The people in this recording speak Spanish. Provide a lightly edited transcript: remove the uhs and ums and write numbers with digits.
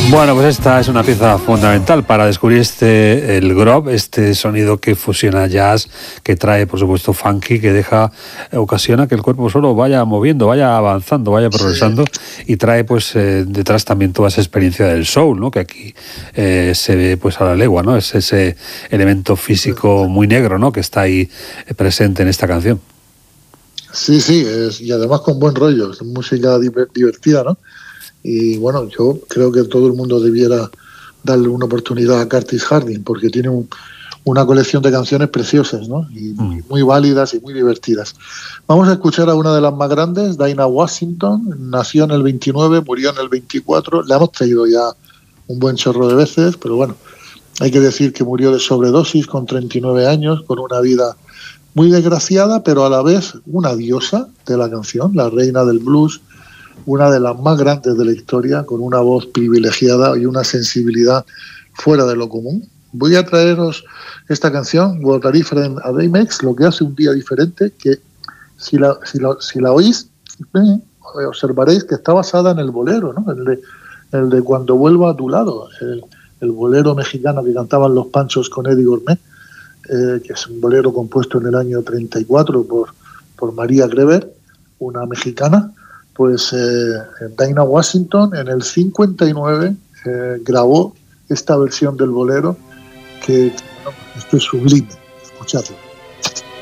Bueno, pues esta es una pieza fundamental para descubrir el groove, este sonido que fusiona jazz, que trae, por supuesto, funky, que ocasiona que el cuerpo solo vaya moviendo, vaya avanzando, vaya progresando, y trae pues detrás también toda esa experiencia del soul, ¿no? Que aquí se ve pues a la legua, ¿no? Es ese elemento físico muy negro, ¿no? Que está ahí presente en esta canción. Sí, y además con buen rollo, es música divertida, ¿no? Y bueno, yo creo que todo el mundo debiera darle una oportunidad a Curtis Harding, porque tiene una colección de canciones preciosas, ¿no? Y muy válidas y muy divertidas. Vamos a escuchar a una de las más grandes, Dinah Washington. Nació en el 29, murió en el 24. La hemos traído ya un buen chorro de veces, pero bueno, hay que decir que murió de sobredosis con 39 años, con una vida muy desgraciada, pero a la vez una diosa de la canción, la reina del blues, una de las más grandes de la historia, con una voz privilegiada y una sensibilidad fuera de lo común. Voy a traeros esta canción, What a Difference a Day Makes, lo que hace un día diferente, que si la oís, observaréis que está basada en el bolero, ¿no? El de Cuando vuelva a tu lado, el bolero mexicano que cantaban los Panchos con Eddie Gourmet, que es un bolero compuesto en el año 34 por María Greber, una mexicana. Pues Dinah Washington en el 59 grabó esta versión del bolero que esto es sublime. Escuchadlo.